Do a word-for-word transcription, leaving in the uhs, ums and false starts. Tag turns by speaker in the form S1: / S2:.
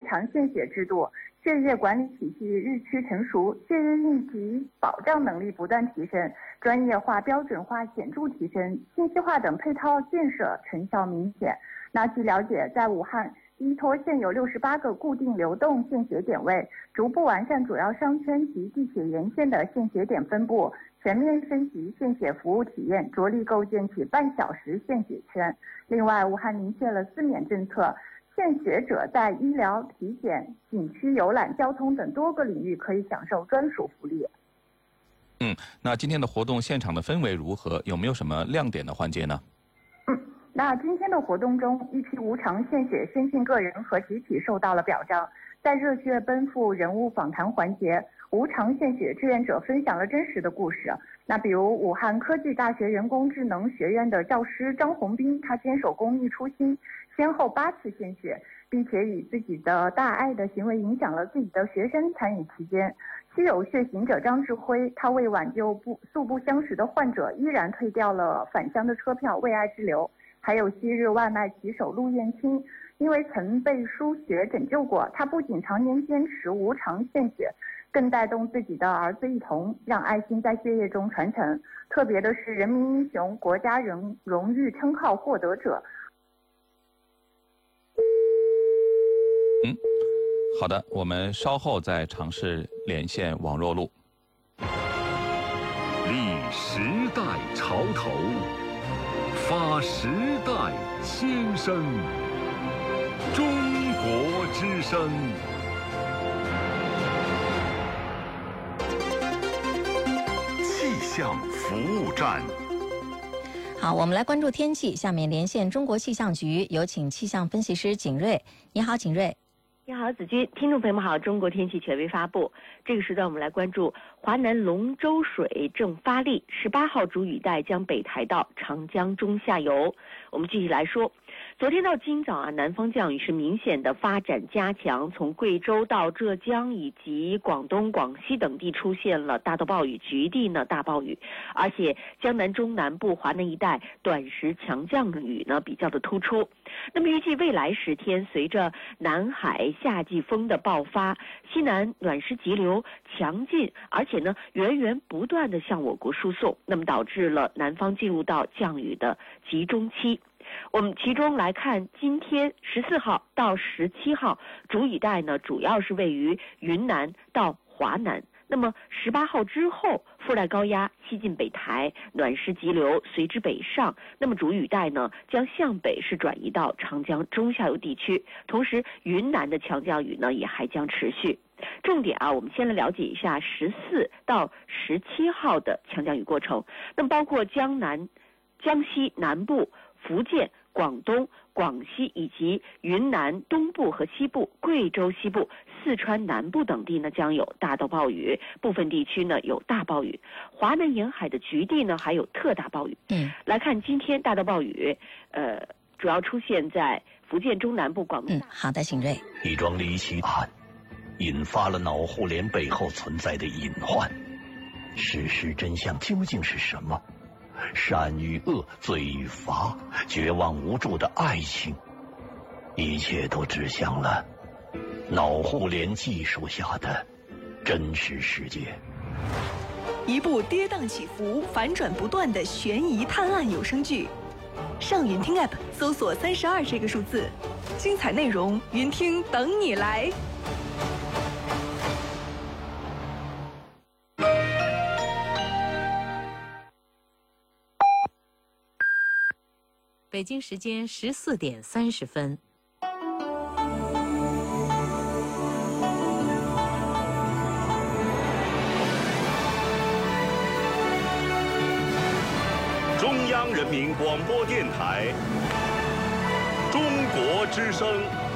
S1: 强献血制度，血液管理体系日趋成熟，血液应急保障能力不断提升，专业化、标准化显著提升，信息化等配套建设成效明显。那据了解，在武汉，依托现有六十八个固定流动献血点位，逐步完善主要商圈及地铁沿线的献血点分布，全面升级献血服务体验，着力构建起半小时献血圈。另外，武汉明确了四免政策，献血者在医疗、体检、景区游览、交通等多个领域可以享受专属福利。
S2: 嗯，那今天的活动现场的氛围如何？有没有什么亮点的环节呢？
S1: 嗯，那今天的活动中，一批无偿献血先进个人和集体受到了表彰。在热血奔赴人物访谈环节，无偿献血志愿者分享了真实的故事。那比如武汉科技大学人工智能学院的教师张红斌，他坚守公益初心，先后八次献血，并且以自己的大爱的行为影响了自己的学生参与其间。稀有血行者张志辉，他为挽救不素不相识的患者，依然退掉了返乡的车票，为爱之流。还有昔日外卖骑手陆燕青，因为曾被输血拯救过，他不仅常年坚持无偿献血，更带动自己的儿子一同让爱心在血液中传承。特别的是，人民英雄、国家荣荣誉称号获得者。
S2: 嗯，好的，我们稍后再尝试连线网络路。
S3: 立时代潮头，发时代先声，中国之声。气象服务站。
S4: 好，我们来关注天气。下面连线中国气象局，有请气象分析师景瑞。你好，景瑞。
S5: 你好，子君，听众朋友们好。中国天气权威发布，这个时段我们来关注华南龙舟水正发力，十八号主雨带将北抬到长江中下游。我们具体来说，昨天到今早啊，南方降雨是明显的发展加强，从贵州到浙江以及广东、广西等地出现了大到暴雨，局地呢大暴雨，而且江南中南部、华南一带短时强降雨呢比较的突出。那么预计未来十天，随着南海夏季风的爆发，西南暖湿急流强劲，而且呢源源不断的向我国输送，那么导致了南方进入到降雨的集中期。我们其中来看，今天十四号到十七号主雨带呢，主要是位于云南到华南。那么十八号之后，副带高压西进北抬，暖湿急流随之北上，那么主雨带呢将向北是转移到长江中下游地区，同时云南的强降雨呢也还将持续。重点啊，我们先来了解一下十四到十七号的强降雨过程。那么包括江南、江西南部、福建、广东、广西以及云南东部和西部、贵州西部、四川南部等地呢将有大到暴雨，部分地区呢有大暴雨，华南沿海的局地呢还有特大暴雨。
S4: 嗯，
S5: 来看今天大到暴雨，呃，主要出现在福建中南部、广东。
S4: 嗯，好的，景瑞。
S6: 一桩离奇案，引发了脑互联背后存在的隐患。事实真相究竟是什么？善与恶，罪与罚，绝望无助的爱情，一切都指向了脑互联技术下的真实世界。
S7: 一部跌宕起伏、反转不断的悬疑探案有声剧，上云听 App 搜索三十二这个数字，精彩内容云听等你来。
S8: 北京时间十四点三十分。
S3: 中央人民广播电台，中国之声。